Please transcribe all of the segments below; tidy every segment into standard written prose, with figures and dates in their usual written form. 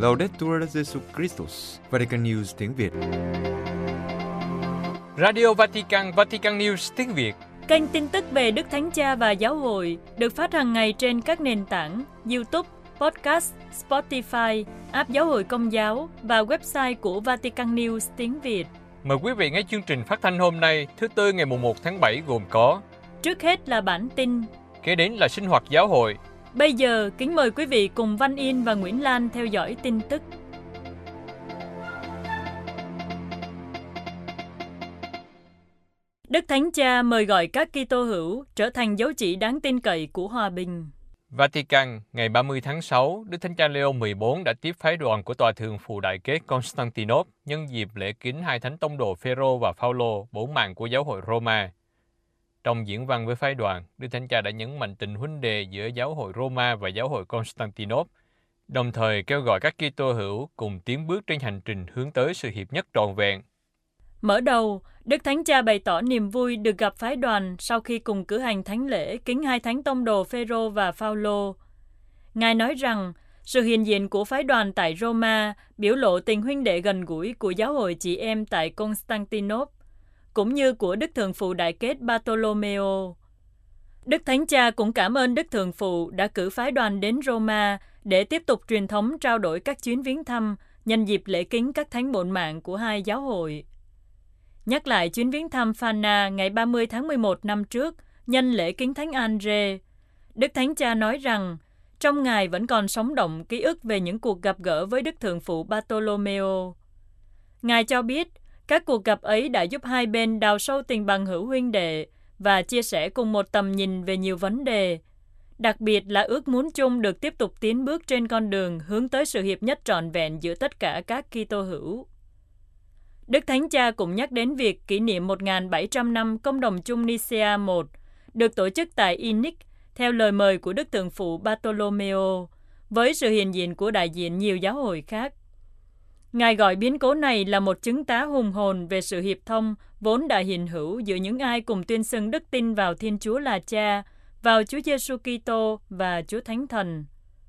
Laudetur Jesus Christus, Vatican News tiếng Việt. Radio Vatican, Vatican News tiếng Việt. Kênh tin tức về Đức Thánh Cha và Giáo hội được phát hàng ngày trên các nền tảng YouTube, Podcast, Spotify, app Giáo hội Công giáo và website của Vatican News tiếng Việt. Mời quý vị nghe chương trình phát thanh hôm nay, thứ Tư ngày 1 tháng 7 gồm có: trước hết là bản tin, kế đến là sinh hoạt giáo hội. Bây giờ, kính mời quý vị cùng Văn Yên và Nguyễn Lan theo dõi tin tức. Đức Thánh Cha mời gọi các Kitô hữu trở thành dấu chỉ đáng tin cậy của hòa bình. Vatican, ngày 30 tháng 6, Đức Thánh Cha Leo 14 đã tiếp phái đoàn của Tòa Thượng Phụ Đại Kết Constantinople nhân dịp lễ kính hai thánh tông đồ Phêrô và Phaolô, bổn mạng của Giáo hội Roma. Trong diễn văn với phái đoàn, Đức Thánh Cha đã nhấn mạnh tình huynh đệ giữa Giáo hội Roma và Giáo hội Constantinople, đồng thời kêu gọi các Kitô hữu cùng tiến bước trên hành trình hướng tới sự hiệp nhất trọn vẹn. Mở đầu, Đức Thánh Cha bày tỏ niềm vui được gặp phái đoàn sau khi cùng cử hành thánh lễ kính hai thánh tông đồ Phêrô và Phaolô. Ngài nói rằng, sự hiện diện của phái đoàn tại Roma biểu lộ tình huynh đệ gần gũi của giáo hội chị em tại Constantinople, cũng như của Đức Thượng Phụ Đại Kết Bartolomeo. Đức Thánh Cha cũng cảm ơn Đức Thượng Phụ đã cử phái đoàn đến Roma để tiếp tục truyền thống trao đổi các chuyến viếng thăm nhân dịp lễ kính các thánh bổn mạng của hai giáo hội. Nhắc lại chuyến viếng thăm Phana ngày 30 tháng 11 năm trước, nhân lễ kính Thánh Andre, Đức Thánh Cha nói rằng, trong Ngài vẫn còn sống động ký ức về những cuộc gặp gỡ với Đức Thượng Phụ Bartolomeo. Ngài cho biết, các cuộc gặp ấy đã giúp hai bên đào sâu tình bằng hữu huynh đệ và chia sẻ cùng một tầm nhìn về nhiều vấn đề, đặc biệt là ước muốn chung được tiếp tục tiến bước trên con đường hướng tới sự hiệp nhất trọn vẹn giữa tất cả các Kitô hữu. Đức Thánh Cha cũng nhắc đến việc kỷ niệm 1.700 năm Công đồng chung Nicea I được tổ chức tại Inic theo lời mời của Đức Thượng Phụ Bartolomeo, với sự hiện diện của đại diện nhiều giáo hội khác. Ngài gọi biến cố này là một chứng tá hùng hồn về sự hiệp thông vốn đã hiện hữu giữa những ai cùng tuyên xưng đức tin vào Thiên Chúa là Cha, vào Chúa Giêsu Kitô và Chúa Thánh Thần.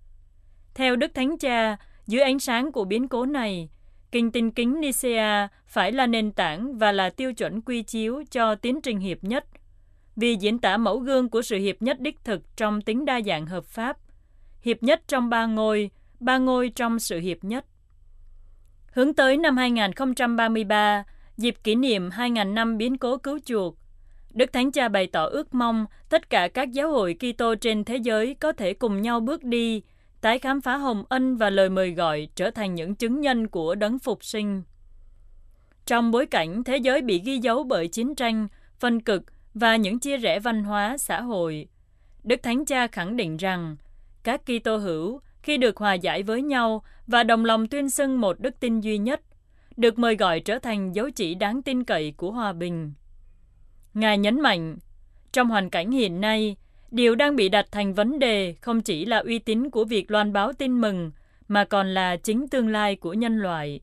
Theo Đức Thánh Cha, dưới ánh sáng của biến cố này, Kinh Tin Kính Nicea phải là nền tảng và là tiêu chuẩn quy chiếu cho tiến trình hiệp nhất, vì diễn tả mẫu gương của sự hiệp nhất đích thực trong tính đa dạng hợp pháp, hiệp nhất trong ba ngôi trong sự hiệp nhất. Hướng tới năm 2033, dịp kỷ niệm 2.000 năm biến cố cứu chuộc, Đức Thánh Cha bày tỏ ước mong tất cả các giáo hội Kitô trên thế giới có thể cùng nhau bước đi, tái khám phá hồng ân và lời mời gọi trở thành những chứng nhân của đấng phục sinh. Trong bối cảnh thế giới bị ghi dấu bởi chiến tranh, phân cực và những chia rẽ văn hóa, xã hội, Đức Thánh Cha khẳng định rằng các Kitô hữu khi được hòa giải với nhau và đồng lòng tuyên xưng một đức tin duy nhất, được mời gọi trở thành dấu chỉ đáng tin cậy của hòa bình. Ngài nhấn mạnh, trong hoàn cảnh hiện nay, điều đang bị đặt thành vấn đề không chỉ là uy tín của việc loan báo tin mừng, mà còn là chính tương lai của nhân loại.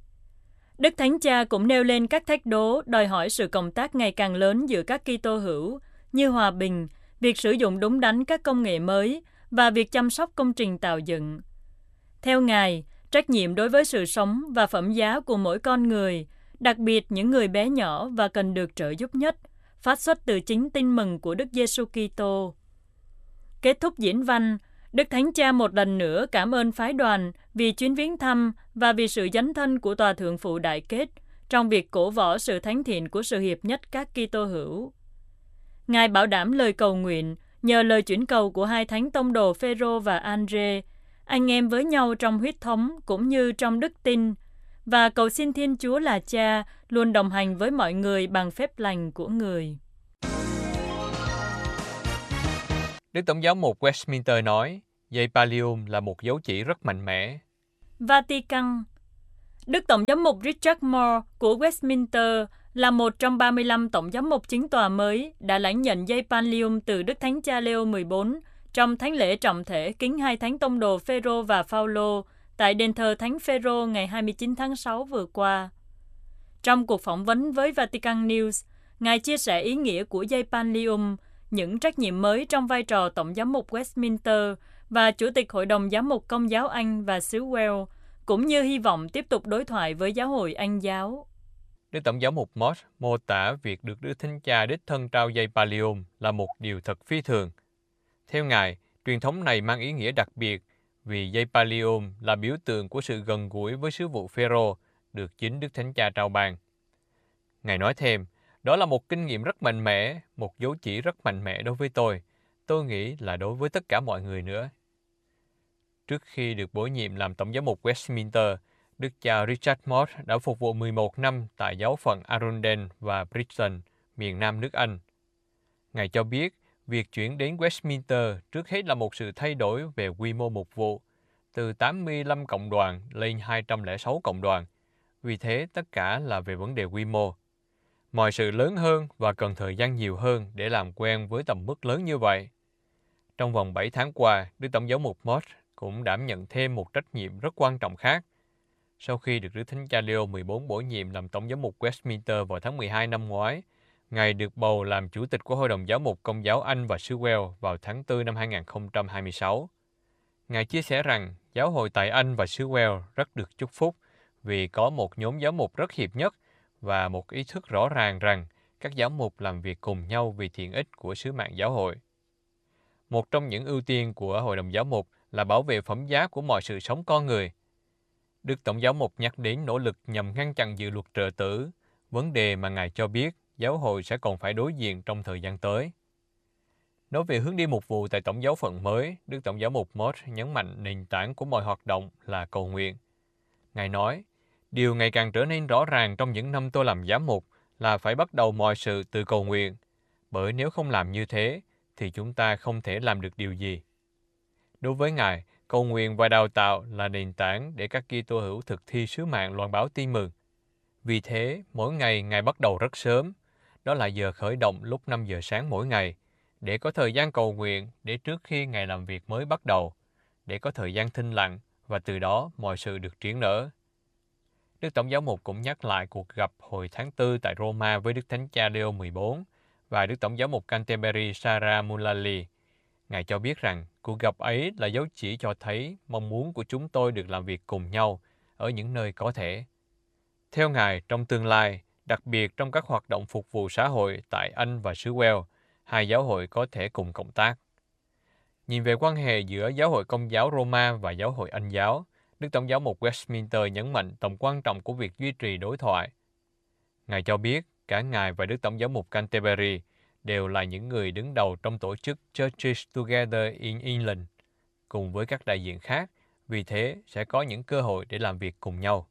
Đức Thánh Cha cũng nêu lên các thách đố đòi hỏi sự cộng tác ngày càng lớn giữa các Kitô hữu, như hòa bình, việc sử dụng đúng đắn các công nghệ mới và việc chăm sóc công trình tạo dựng. Theo Ngài, trách nhiệm đối với sự sống và phẩm giá của mỗi con người, đặc biệt những người bé nhỏ và cần được trợ giúp nhất, phát xuất từ chính tin mừng của Đức Giêsu Kitô. Kết thúc diễn văn, Đức Thánh Cha một lần nữa cảm ơn phái đoàn vì chuyến viếng thăm và vì sự dấn thân của Tòa Thượng Phụ Đại Kết trong việc cổ võ sự thánh thiện của sự hiệp nhất các Kitô hữu. Ngài bảo đảm lời cầu nguyện nhờ lời chuyển cầu của hai thánh tông đồ Phêrô và Andre, anh em với nhau trong huyết thống cũng như trong đức tin, và cầu xin Thiên Chúa là Cha luôn đồng hành với mọi người bằng phép lành của người. Đức Tổng giám mục Westminster nói, dây Pallium là một dấu chỉ rất mạnh mẽ. Vatican. Đức Tổng giám mục Richard Moore của Westminster là một trong 35 tổng giám mục chính tòa mới đã lãnh nhận dây Pallium từ Đức Thánh Cha Leo 14 trong thánh lễ trọng thể kính hai thánh tông đồ Phêrô và Phaolô tại đền thờ Thánh Phêrô ngày 29 tháng 6 vừa qua. Trong cuộc phỏng vấn với Vatican News, Ngài chia sẻ ý nghĩa của dây Pallium, những trách nhiệm mới trong vai trò Tổng giám mục Westminster và Chủ tịch Hội đồng Giám mục Công giáo Anh và xứ Wales, cũng như hy vọng tiếp tục đối thoại với giáo hội Anh giáo. Đức Tổng giáo mục Moss mô tả việc được Đức Thánh Cha đích thân trao dây pallium là một điều thật phi thường. Theo Ngài, truyền thống này mang ý nghĩa đặc biệt vì dây pallium là biểu tượng của sự gần gũi với sứ vụ Phêrô được chính Đức Thánh Cha trao ban. Ngài nói thêm, đó là một kinh nghiệm rất mạnh mẽ, một dấu chỉ rất mạnh mẽ đối với tôi nghĩ là đối với tất cả mọi người nữa. Trước khi được bổ nhiệm làm Tổng giám mục Westminster, Đức cha Richard Moss đã phục vụ 11 năm tại giáo phận Arundel và Bristol, miền Nam nước Anh. Ngài cho biết, việc chuyển đến Westminster trước hết là một sự thay đổi về quy mô mục vụ, từ 85 cộng đoàn lên 206 cộng đoàn. Vì thế, tất cả là về vấn đề quy mô. Mọi sự lớn hơn và cần thời gian nhiều hơn để làm quen với tầm mức lớn như vậy. Trong vòng 7 tháng qua, Đức Tổng giám mục Moss cũng đảm nhận thêm một trách nhiệm rất quan trọng khác. Sau khi được Đức Thánh Cha Leo XIV bổ nhiệm làm Tổng giám mục Westminster vào tháng 12 năm ngoái, Ngài được bầu làm Chủ tịch của Hội đồng Giáo mục Công giáo Anh và xứ Wales vào tháng 4 năm 2026. Ngài chia sẻ rằng giáo hội tại Anh và xứ Wales rất được chúc phúc vì có một nhóm giáo mục rất hiệp nhất và một ý thức rõ ràng rằng các giáo mục làm việc cùng nhau vì thiện ích của sứ mạng giáo hội. Một trong những ưu tiên của Hội đồng Giáo mục là bảo vệ phẩm giá của mọi sự sống con người. Đức Tổng giáo mục nhắc đến nỗ lực nhằm ngăn chặn dự luật trợ tử, vấn đề mà Ngài cho biết giáo hội sẽ còn phải đối diện trong thời gian tới. Nói về hướng đi mục vụ tại Tổng giáo phận mới, Đức Tổng giáo mục Moss nhấn mạnh nền tảng của mọi hoạt động là cầu nguyện. Ngài nói, điều ngày càng trở nên rõ ràng trong những năm tôi làm giám mục là phải bắt đầu mọi sự từ cầu nguyện, bởi nếu không làm như thế, thì chúng ta không thể làm được điều gì. Đối với Ngài, cầu nguyện và đào tạo là nền tảng để các Kitô hữu thực thi sứ mạng loan báo tin mừng. Vì thế, mỗi ngày Ngài bắt đầu rất sớm, đó là giờ khởi động lúc 5 giờ sáng mỗi ngày, để có thời gian cầu nguyện để trước khi ngày làm việc mới bắt đầu, để có thời gian thinh lặng và từ đó mọi sự được triển nở. Đức Tổng giáo mục cũng nhắc lại cuộc gặp hồi tháng 4 tại Roma với Đức Thánh Cha Leo XIV và Đức Tổng giáo mục Canterbury Sarah Mullally. Ngài cho biết rằng cuộc gặp ấy là dấu chỉ cho thấy mong muốn của chúng tôi được làm việc cùng nhau ở những nơi có thể. Theo Ngài, trong tương lai, đặc biệt trong các hoạt động phục vụ xã hội tại Anh và xứ Wales, hai giáo hội có thể cùng cộng tác. Nhìn về quan hệ giữa giáo hội Công giáo Roma và giáo hội Anh giáo, Đức Tổng giáo mục Westminster nhấn mạnh tầm quan trọng của việc duy trì đối thoại. Ngài cho biết cả Ngài và Đức Tổng giáo mục Canterbury đều là những người đứng đầu trong tổ chức Churches Together in England, cùng với các đại diện khác, vì thế sẽ có những cơ hội để làm việc cùng nhau.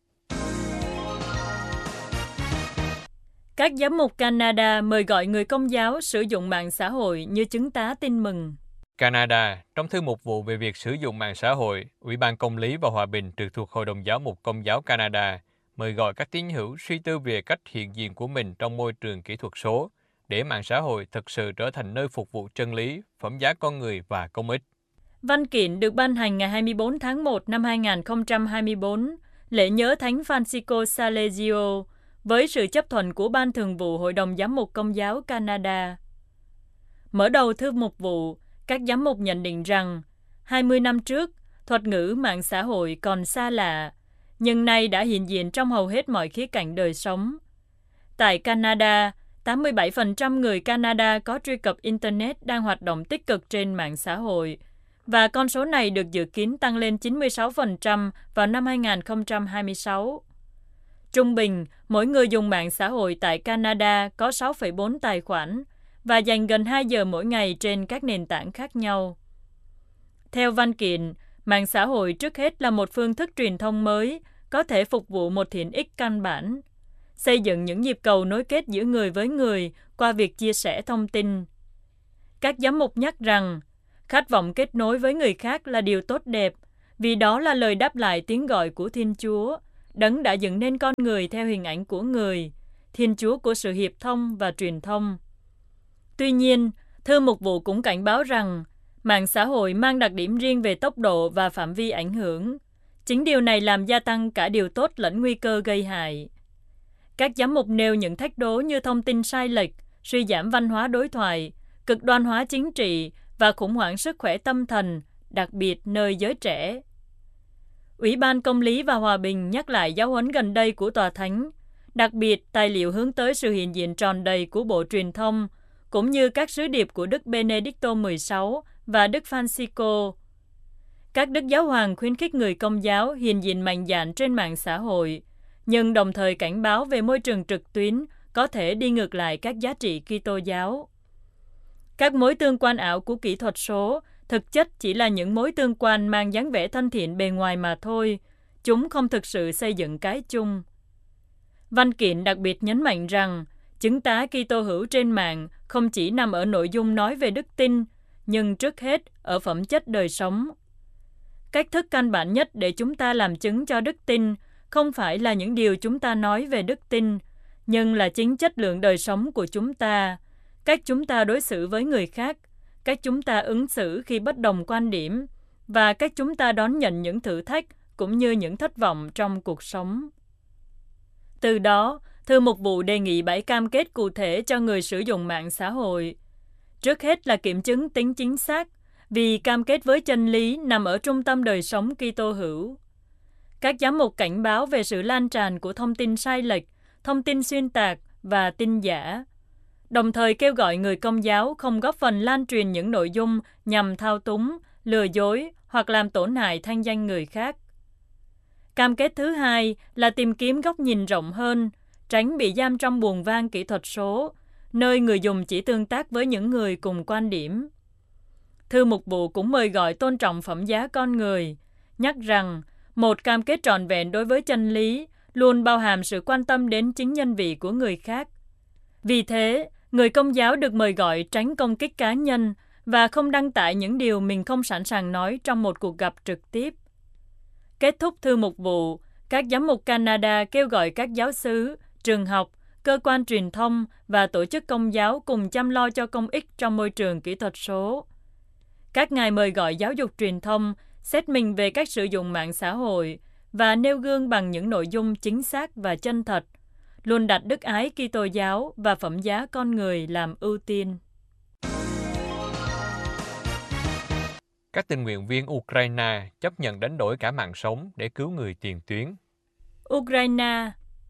Các giám mục Canada mời gọi người Công giáo sử dụng mạng xã hội như chứng tá tin mừng. Canada, trong thư mục vụ về việc sử dụng mạng xã hội, Ủy ban Công lý và Hòa bình trực thuộc Hội đồng Giáo mục Công giáo Canada mời gọi các tín hữu suy tư về cách hiện diện của mình trong môi trường kỹ thuật số, để mạng xã hội thực sự trở thành nơi phục vụ chân lý, phẩm giá con người và công ích. Văn kiện được ban hành ngày 24 tháng 1 năm 2024, lễ nhớ Thánh Francisco Salesio, với sự chấp thuận của Ban Thường vụ Hội đồng Giám mục Công giáo Canada. Mở đầu thư mục vụ, các giám mục nhận định rằng 20 năm trước, thuật ngữ mạng xã hội còn xa lạ, nhưng nay đã hiện diện trong hầu hết mọi khía cạnh đời sống. Tại Canada, 87% người Canada có truy cập Internet đang hoạt động tích cực trên mạng xã hội, và con số này được dự kiến tăng lên 96% vào năm 2026. Trung bình, mỗi người dùng mạng xã hội tại Canada có 6,4 tài khoản và dành gần 2 giờ mỗi ngày trên các nền tảng khác nhau. Theo văn kiện, mạng xã hội trước hết là một phương thức truyền thông mới, có thể phục vụ một thiện ích căn bản, xây dựng những nhịp cầu nối kết giữa người với người qua việc chia sẻ thông tin. Các giám mục nhắc rằng, khát vọng kết nối với người khác là điều tốt đẹp, vì đó là lời đáp lại tiếng gọi của Thiên Chúa, Đấng đã dựng nên con người theo hình ảnh của người, Thiên Chúa của sự hiệp thông và truyền thông. Tuy nhiên, thư mục vụ cũng cảnh báo rằng, mạng xã hội mang đặc điểm riêng về tốc độ và phạm vi ảnh hưởng. Chính điều này làm gia tăng cả điều tốt lẫn nguy cơ gây hại. Các giám mục nêu những thách đố như thông tin sai lệch, suy giảm văn hóa đối thoại, cực đoan hóa chính trị và khủng hoảng sức khỏe tâm thần, đặc biệt nơi giới trẻ. Ủy ban Công lý và Hòa bình nhắc lại giáo huấn gần đây của Tòa Thánh, đặc biệt tài liệu hướng tới sự hiện diện tròn đầy của Bộ Truyền thông, cũng như các sứ điệp của Đức Benedicto XVI và Đức Francisco. Các đức giáo hoàng khuyến khích người Công giáo hiện diện mạnh dạn trên mạng xã hội, nhưng đồng thời cảnh báo về môi trường trực tuyến có thể đi ngược lại các giá trị Kitô giáo. Các mối tương quan ảo của kỹ thuật số thực chất chỉ là những mối tương quan mang dáng vẻ thân thiện bề ngoài mà thôi, chúng không thực sự xây dựng cái chung. Văn kiện đặc biệt nhấn mạnh rằng, chứng tá Kitô hữu trên mạng không chỉ nằm ở nội dung nói về đức tin, nhưng trước hết ở phẩm chất đời sống. Cách thức căn bản nhất để chúng ta làm chứng cho đức tin không phải là những điều chúng ta nói về đức tin, nhưng là chính chất lượng đời sống của chúng ta, cách chúng ta đối xử với người khác, cách chúng ta ứng xử khi bất đồng quan điểm, và cách chúng ta đón nhận những thử thách cũng như những thất vọng trong cuộc sống. Từ đó, Thư Mục vụ đề nghị 7 cam kết cụ thể cho người sử dụng mạng xã hội. Trước hết là kiểm chứng tính chính xác, vì cam kết với chân lý nằm ở trung tâm đời sống Kitô hữu. Các giám mục cảnh báo về sự lan tràn của thông tin sai lệch, thông tin xuyên tạc và tin giả, đồng thời kêu gọi người Công giáo không góp phần lan truyền những nội dung nhằm thao túng, lừa dối hoặc làm tổn hại thanh danh người khác. Cam kết thứ hai là tìm kiếm góc nhìn rộng hơn, tránh bị giam trong buồng vang kỹ thuật số, nơi người dùng chỉ tương tác với những người cùng quan điểm. Thư mục vụ cũng mời gọi tôn trọng phẩm giá con người, nhắc rằng một cam kết trọn vẹn đối với chân lý luôn bao hàm sự quan tâm đến chính nhân vị của người khác. Vì thế, người Công giáo được mời gọi tránh công kích cá nhân và không đăng tải những điều mình không sẵn sàng nói trong một cuộc gặp trực tiếp. Kết thúc thư mục vụ, các giám mục Canada kêu gọi các giáo xứ, trường học, cơ quan truyền thông và tổ chức công giáo cùng chăm lo cho công ích trong môi trường kỹ thuật số. Các ngài mời gọi giáo dục truyền thông xét mình về cách sử dụng mạng xã hội và nêu gương bằng những nội dung chính xác và chân thật, luôn đặt đức ái Kitô giáo và phẩm giá con người làm ưu tiên. Các tình nguyện viên Ukraine chấp nhận đánh đổi cả mạng sống để cứu người tiền tuyến. Ukraine.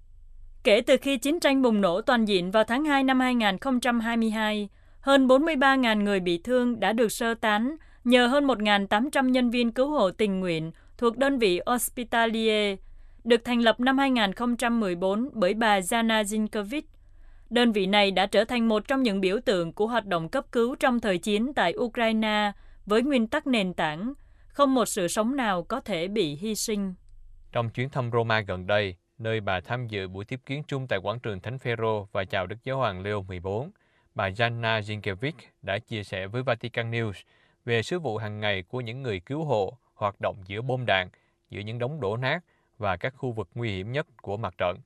Kể từ khi chiến tranh bùng nổ toàn diện vào tháng 2 năm 2022, hơn 43.000 người bị thương đã được sơ tán nhờ hơn 1.800 nhân viên cứu hộ tình nguyện thuộc đơn vị Hospitalier, được thành lập năm 2014 bởi bà Jana Zinkovic. Đơn vị này đã trở thành một trong những biểu tượng của hoạt động cấp cứu trong thời chiến tại Ukraine, với nguyên tắc nền tảng, không một sự sống nào có thể bị hy sinh. Trong chuyến thăm Roma gần đây, nơi bà tham dự buổi tiếp kiến chung tại quảng trường Thánh Phêrô và chào Đức Giáo hoàng Leo XIV, bà Jana Zinkovic đã chia sẻ với Vatican News về sứ vụ hàng ngày của những người cứu hộ hoạt động giữa bom đạn, giữa những đống đổ nát và các khu vực nguy hiểm nhất của mặt trận.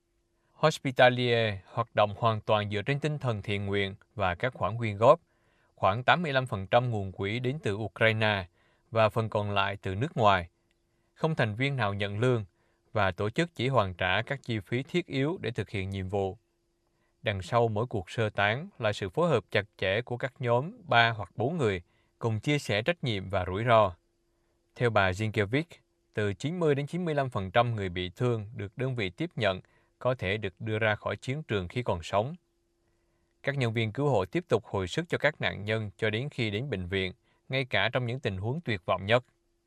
Hospitalier hoạt động hoàn toàn dựa trên tinh thần thiện nguyện và các khoản quyên góp. Khoảng 85% nguồn quỹ đến từ Ukraine và phần còn lại từ nước ngoài. Không thành viên nào nhận lương và tổ chức chỉ hoàn trả các chi phí thiết yếu để thực hiện nhiệm vụ. Đằng sau mỗi cuộc sơ tán là sự phối hợp chặt chẽ của các nhóm 3 hoặc 4 người cùng chia sẻ trách nhiệm và rủi ro. Theo bà Zinkovic, từ 90 đến 95% người bị thương được đơn vị tiếp nhận có thể được đưa ra khỏi chiến trường khi còn sống. Các nhân viên cứu hộ tiếp tục hồi sức cho các nạn nhân cho đến khi đến bệnh viện, ngay cả trong những tình huống tuyệt vọng nhất.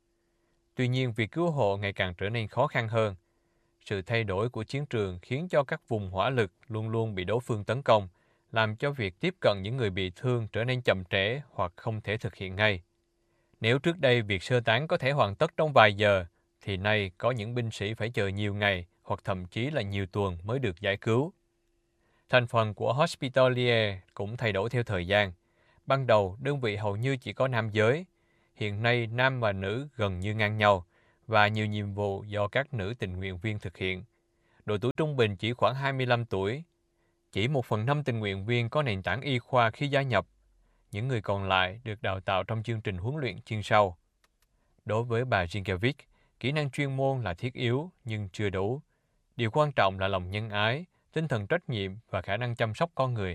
Tuy nhiên, việc cứu hộ ngày càng trở nên khó khăn hơn. Sự thay đổi của chiến trường khiến cho các vùng hỏa lực luôn luôn bị đối phương tấn công, làm cho việc tiếp cận những người bị thương trở nên chậm trễ hoặc không thể thực hiện ngay. Nếu trước đây việc sơ tán có thể hoàn tất trong vài giờ, thì nay có những binh sĩ phải chờ nhiều ngày hoặc thậm chí là nhiều tuần mới được giải cứu. Thành phần của Hospitalier cũng thay đổi theo thời gian. Ban đầu, đơn vị hầu như chỉ có nam giới. Hiện nay, nam và nữ gần như ngang nhau và nhiều nhiệm vụ do các nữ tình nguyện viên thực hiện. Độ tuổi trung bình chỉ khoảng 25 tuổi. Chỉ 1/5 tình nguyện viên có nền tảng y khoa khi gia nhập. Những người còn lại được đào tạo trong chương trình huấn luyện chuyên sâu. Đối với bà Zinkovic, kỹ năng chuyên môn là thiết yếu nhưng chưa đủ. Điều quan trọng là lòng nhân ái, tinh thần trách nhiệm và khả năng chăm sóc con người.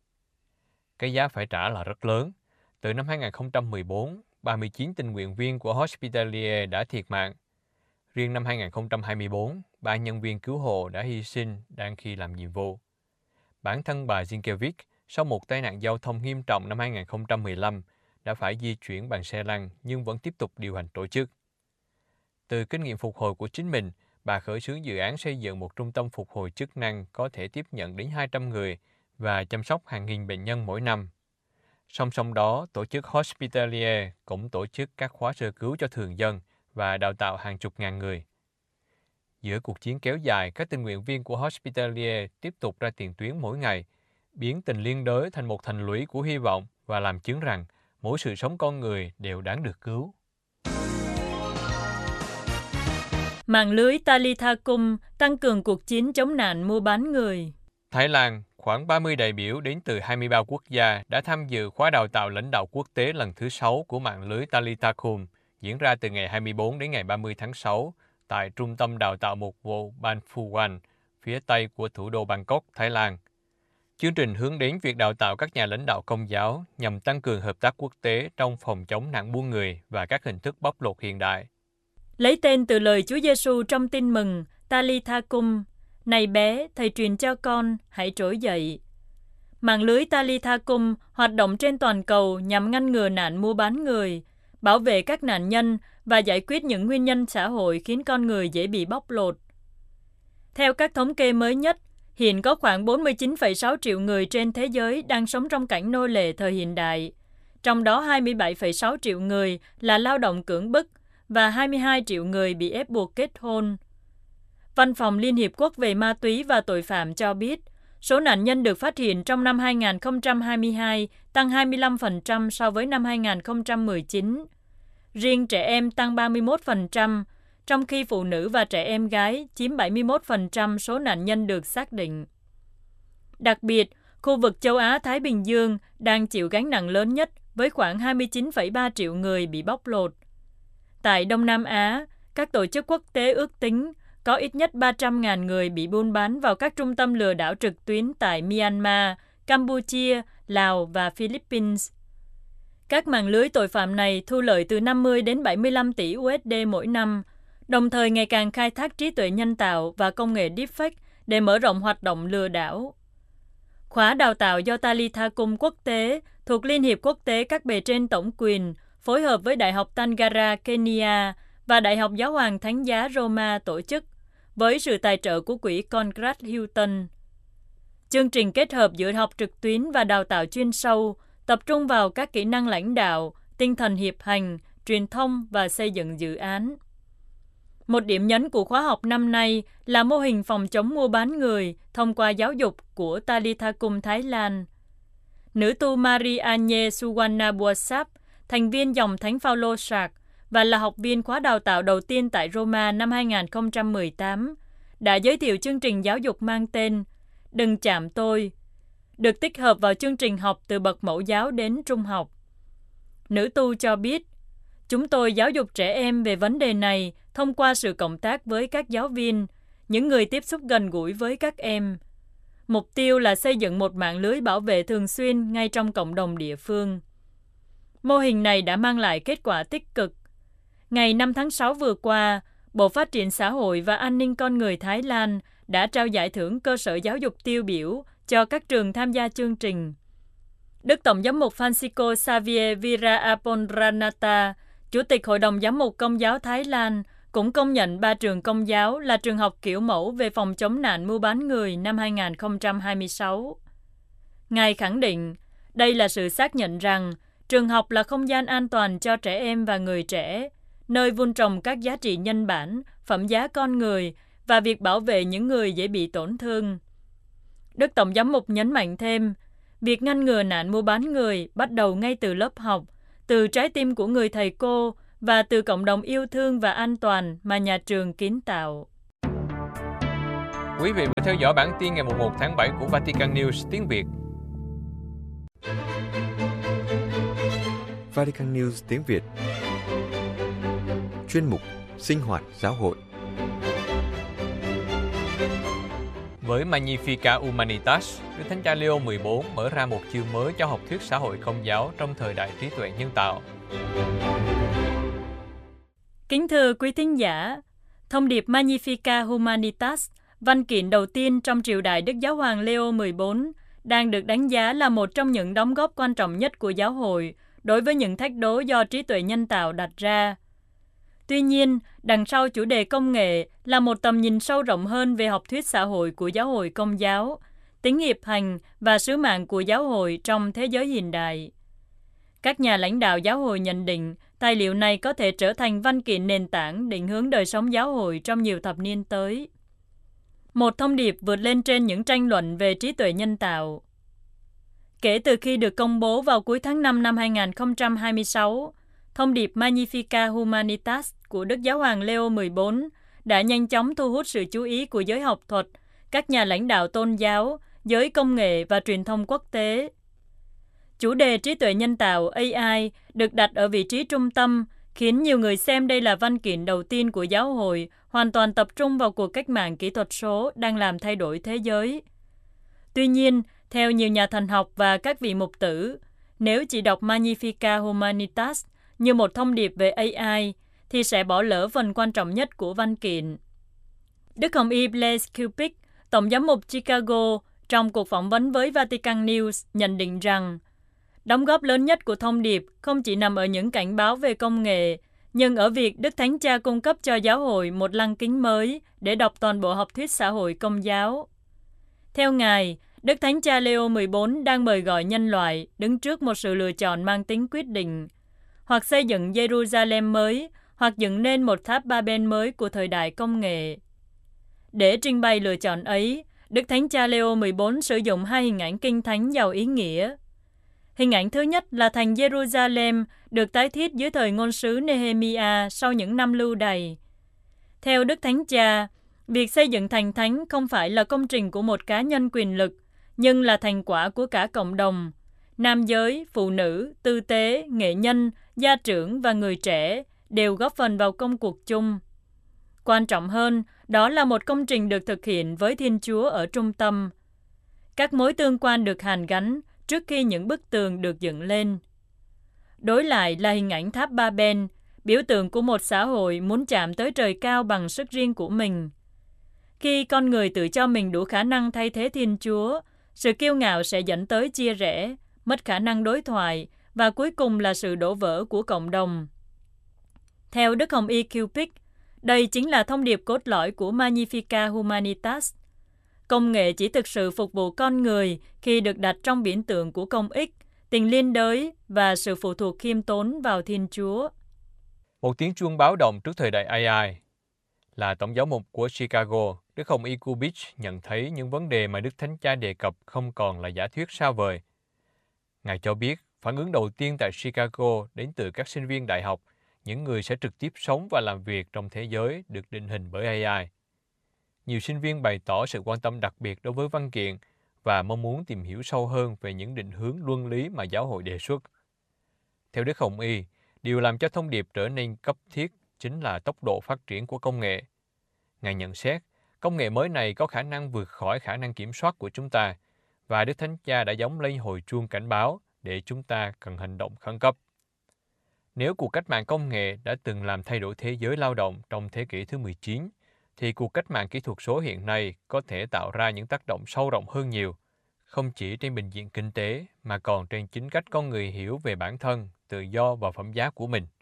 Cái giá phải trả là rất lớn. Từ năm 2014, 39 tình nguyện viên của Hospitalier đã thiệt mạng. Riêng năm 2024, 3 nhân viên cứu hộ đã hy sinh đang khi làm nhiệm vụ. Bản thân bà Zinkiewicz, sau một tai nạn giao thông nghiêm trọng năm 2015, đã phải di chuyển bằng xe lăn nhưng vẫn tiếp tục điều hành tổ chức. Từ kinh nghiệm phục hồi của chính mình, bà khởi xướng dự án xây dựng một trung tâm phục hồi chức năng có thể tiếp nhận đến 200 người và chăm sóc hàng nghìn bệnh nhân mỗi năm. Song song đó, tổ chức Hospitalier cũng tổ chức các khóa sơ cứu cho thường dân và đào tạo hàng chục ngàn người. Giữa cuộc chiến kéo dài, các tình nguyện viên của Hospitalier tiếp tục ra tiền tuyến mỗi ngày, biến tình liên đới thành một thành lũy của hy vọng và làm chứng rằng mỗi sự sống con người đều đáng được cứu. Mạng lưới Talitha Kum tăng cường cuộc chiến chống nạn mua bán người. Thái Lan, khoảng 30 đại biểu đến từ 23 quốc gia đã tham dự khóa đào tạo lãnh đạo quốc tế lần thứ 6 của mạng lưới Talitha Kum, diễn ra từ ngày 24 đến ngày 30 tháng 6 tại Trung tâm Đào tạo Mục vụ Ban Phuwan, phía tây của thủ đô Bangkok, Thái Lan. Chương trình hướng đến việc đào tạo các nhà lãnh đạo Công giáo nhằm tăng cường hợp tác quốc tế trong phòng chống nạn buôn người và các hình thức bóc lột hiện đại. Lấy tên từ lời Chúa Giêsu trong Tin mừng Talitha Kum, này bé, thầy truyền cho con, hãy trỗi dậy. Mạng lưới Talitha Kum hoạt động trên toàn cầu nhằm ngăn ngừa nạn mua bán người, bảo vệ các nạn nhân và giải quyết những nguyên nhân xã hội khiến con người dễ bị bóc lột. Theo các thống kê mới nhất, hiện có khoảng 49,6 triệu người trên thế giới đang sống trong cảnh nô lệ thời hiện đại, trong đó 27,6 triệu người là lao động cưỡng bức và 22 triệu người bị ép buộc kết hôn. Văn phòng Liên Hiệp Quốc về ma túy và tội phạm cho biết, số nạn nhân được phát hiện trong năm 2022 tăng 25% so với năm 2019. Riêng trẻ em tăng 31%, trong khi phụ nữ và trẻ em gái chiếm 71% số nạn nhân được xác định. Đặc biệt, khu vực châu Á-Thái Bình Dương đang chịu gánh nặng lớn nhất với khoảng 29,3 triệu người bị bóc lột. Tại Đông Nam Á, các tổ chức quốc tế ước tính có ít nhất 300.000 người bị buôn bán vào các trung tâm lừa đảo trực tuyến tại Myanmar, Campuchia, Lào và Philippines. Các mạng lưới tội phạm này thu lợi từ 50 đến 75 tỷ USD mỗi năm, đồng thời ngày càng khai thác trí tuệ nhân tạo và công nghệ deepfake để mở rộng hoạt động lừa đảo. Khóa đào tạo do Talitha Kum quốc tế thuộc Liên hiệp quốc tế các bề trên tổng quyền phối hợp với Đại học Tangara, Kenya và Đại học Giáo hoàng Thánh giá Roma tổ chức với sự tài trợ của quỹ Conrad Hilton. Chương trình kết hợp giữa học trực tuyến và đào tạo chuyên sâu, tập trung vào các kỹ năng lãnh đạo, tinh thần hiệp hành, truyền thông và xây dựng dự án. Một điểm nhấn của khóa học năm nay là mô hình phòng chống mua bán người thông qua giáo dục của Talitha Kum Thái Lan. Nữ tu Marie Anye Suwarnabuasap, thành viên dòng Thánh Phaolô Sạc và là học viên khóa đào tạo đầu tiên tại Roma năm 2018, đã giới thiệu chương trình giáo dục mang tên Đừng chạm tôi, được tích hợp vào chương trình học từ bậc mẫu giáo đến trung học. Nữ tu cho biết, chúng tôi giáo dục trẻ em về vấn đề này thông qua sự cộng tác với các giáo viên, những người tiếp xúc gần gũi với các em. Mục tiêu là xây dựng một mạng lưới bảo vệ thường xuyên ngay trong cộng đồng địa phương. Mô hình này đã mang lại kết quả tích cực. Ngày 5 tháng 6 vừa qua, Bộ Phát triển Xã hội và An ninh Con người Thái Lan đã trao giải thưởng cơ sở giáo dục tiêu biểu cho các trường tham gia chương trình. Đức Tổng giám mục Francisco Xavier Viraapondranata, Chủ tịch Hội đồng Giám mục Công giáo Thái Lan, cũng công nhận 3 trường công giáo là trường học kiểu mẫu về phòng chống nạn mua bán người năm 2026. Ngài khẳng định, đây là sự xác nhận rằng trường học là không gian an toàn cho trẻ em và người trẻ, nơi vun trồng các giá trị nhân bản, phẩm giá con người và việc bảo vệ những người dễ bị tổn thương. Đức Tổng giám mục nhấn mạnh thêm, việc ngăn ngừa nạn mua bán người bắt đầu ngay từ lớp học, từ trái tim của người thầy cô và từ cộng đồng yêu thương và an toàn mà nhà trường kiến tạo. Quý vị vừa theo dõi bản tin ngày 1 tháng 7 của Vatican News tiếng Việt. Vatican News tiếng Việt. Chuyên mục Sinh hoạt giáo hội. Với Magnificat Humanitas, Đức Thánh Cha Leo 14 mở ra một chương mới cho học thuyết xã hội công giáo trong thời đại trí tuệ nhân tạo. Kính thưa quý thính giả, Thông điệp Magnificat Humanitas, văn kiện đầu tiên trong triều đại Đức Giáo hoàng Leo 14, đang được đánh giá là một trong những đóng góp quan trọng nhất của giáo hội đối với những thách đố do trí tuệ nhân tạo đặt ra. Tuy nhiên, đằng sau chủ đề công nghệ là một tầm nhìn sâu rộng hơn về học thuyết xã hội của giáo hội Công giáo, tính hiệp hành và sứ mạng của giáo hội trong thế giới hiện đại. Các nhà lãnh đạo giáo hội nhận định tài liệu này có thể trở thành văn kiện nền tảng định hướng đời sống giáo hội trong nhiều thập niên tới. Một thông điệp vượt lên trên những tranh luận về trí tuệ nhân tạo. Kể từ khi được công bố vào cuối tháng 5 năm 2026, thông điệp Magnificat Humanitas của Đức Giáo hoàng Leo 14 đã nhanh chóng thu hút sự chú ý của giới học thuật, các nhà lãnh đạo tôn giáo, giới công nghệ và truyền thông quốc tế. Chủ đề trí tuệ nhân tạo AI được đặt ở vị trí trung tâm, khiến nhiều người xem đây là văn kiện đầu tiên của giáo hội hoàn toàn tập trung vào cuộc cách mạng kỹ thuật số đang làm thay đổi thế giới. Tuy nhiên, theo nhiều nhà thần học và các vị mục tử, nếu chỉ đọc Magnificat Humanitas như một thông điệp về AI, thì sẽ bỏ lỡ phần quan trọng nhất của văn kiện. Đức Hồng Y Blaise Cupich, Tổng giám mục Chicago, trong cuộc phỏng vấn với Vatican News nhận định rằng, đóng góp lớn nhất của thông điệp không chỉ nằm ở những cảnh báo về công nghệ, nhưng ở việc Đức Thánh Cha cung cấp cho giáo hội một lăng kính mới để đọc toàn bộ học thuyết xã hội Công giáo. Theo Ngài, Đức Thánh Cha Leo 14 đang mời gọi nhân loại đứng trước một sự lựa chọn mang tính quyết định, hoặc xây dựng Jerusalem mới, hoặc dựng nên một tháp Ba-ben mới của thời đại công nghệ. Để trình bày lựa chọn ấy, Đức Thánh Cha Leo 14 sử dụng hai hình ảnh kinh thánh giàu ý nghĩa. Hình ảnh thứ nhất là thành Jerusalem được tái thiết dưới thời ngôn sứ Nehemia sau những năm lưu đày. Theo Đức Thánh Cha, việc xây dựng thành thánh không phải là công trình của một cá nhân quyền lực, nhưng là thành quả của cả cộng đồng. Nam giới, phụ nữ, tư tế, nghệ nhân, gia trưởng và người trẻ đều góp phần vào công cuộc chung. Quan trọng hơn, đó là một công trình được thực hiện với Thiên Chúa ở trung tâm. Các mối tương quan được hàn gắn trước khi những bức tường được dựng lên. Đối lại là hình ảnh tháp Ba-ben, biểu tượng của một xã hội muốn chạm tới trời cao bằng sức riêng của mình. Khi con người tự cho mình đủ khả năng thay thế Thiên Chúa, sự kiêu ngạo sẽ dẫn tới chia rẽ, mất khả năng đối thoại và cuối cùng là sự đổ vỡ của cộng đồng. Theo Đức Hồng Y Cupich, đây chính là thông điệp cốt lõi của Magnificat Humanitas. Công nghệ chỉ thực sự phục vụ con người khi được đặt trong biển tượng của công ích, tình liên đới và sự phụ thuộc khiêm tốn vào Thiên Chúa. Một tiếng chuông báo động trước thời đại AI. Là Tổng giáo mục của Chicago, Đức Hồng Y Cupich nhận thấy những vấn đề mà Đức Thánh Cha đề cập không còn là giả thuyết xa vời. Ngài cho biết, phản ứng đầu tiên tại Chicago đến từ các sinh viên đại học, những người sẽ trực tiếp sống và làm việc trong thế giới được định hình bởi AI. Nhiều sinh viên bày tỏ sự quan tâm đặc biệt đối với văn kiện và mong muốn tìm hiểu sâu hơn về những định hướng luân lý mà giáo hội đề xuất. Theo Đức Hồng Y, điều làm cho thông điệp trở nên cấp thiết chính là tốc độ phát triển của công nghệ. Ngài nhận xét, công nghệ mới này có khả năng vượt khỏi khả năng kiểm soát của chúng ta, và Đức Thánh Cha đã gióng lên hồi chuông cảnh báo để chúng ta cần hành động khẩn cấp. Nếu cuộc cách mạng công nghệ đã từng làm thay đổi thế giới lao động trong thế kỷ thứ 19, thì cuộc cách mạng kỹ thuật số hiện nay có thể tạo ra những tác động sâu rộng hơn nhiều, không chỉ trên bình diện kinh tế mà còn trên chính cách con người hiểu về bản thân, tự do và phẩm giá của mình.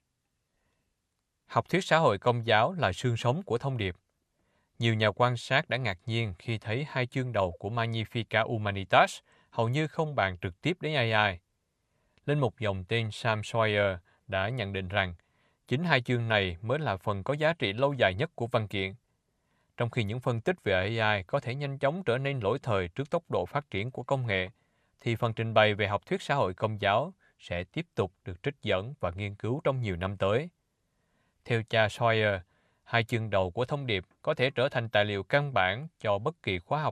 Học thuyết xã hội Công giáo là xương sống của thông điệp. Nhiều nhà quan sát đã ngạc nhiên khi thấy hai chương đầu của Magnificat Humanitas hầu như không bàn trực tiếp đến AI. Linh mục dòng tên Sam Sawyer đã nhận định rằng chính hai chương này mới là phần có giá trị lâu dài nhất của văn kiện. Trong khi những phân tích về AI có thể nhanh chóng trở nên lỗi thời trước tốc độ phát triển của công nghệ, thì phần trình bày về học thuyết xã hội Công giáo sẽ tiếp tục được trích dẫn và nghiên cứu trong nhiều năm tới. Theo cha Sawyer, hai chương đầu của thông điệp có thể trở thành tài liệu căn bản cho bất kỳ khóa học